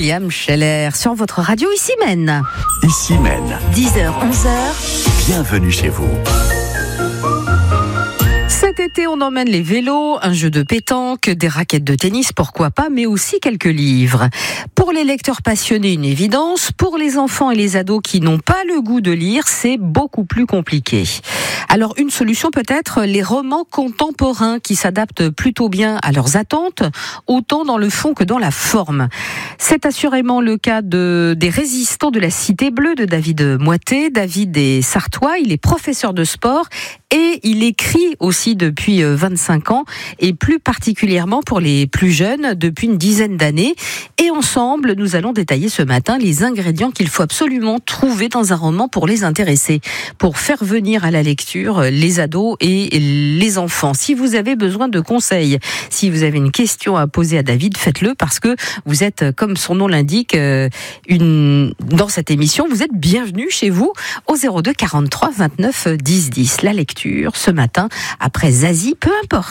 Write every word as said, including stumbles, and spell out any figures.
William Scheller sur votre radio Ici Mène. Ici Mène. dix heures, onze heures. Bienvenue chez vous. Cet été, on emmène les vélos, un jeu de pétanque, des raquettes de tennis, pourquoi pas, mais aussi quelques livres. Pour les lecteurs passionnés, une évidence. Pour les enfants et les ados qui n'ont pas le goût de lire, c'est beaucoup plus compliqué. Alors, une solution peut-être, les romans contemporains qui s'adaptent plutôt bien à leurs attentes, autant dans le fond que dans la forme. C'est assurément le cas de, des Résistants de la Cité Bleue de David Moité. David est sartois, il est professeur de sport et il écrit aussi depuis vingt-cinq ans et plus particulièrement pour les plus jeunes depuis une dizaine d'années. Et ensemble, nous allons détailler ce matin les ingrédients qu'il faut absolument trouver dans un roman pour les intéresser, pour faire venir à la lecture les ados et les enfants. Si vous avez besoin de conseils, si vous avez une question à poser à David, faites-le parce que vous êtes, comme son nom l'indique, une... dans cette émission, vous êtes bienvenue chez vous au zéro deux quarante-trois vingt-neuf dix dix. La lecture ce matin après Zazie, peu importe.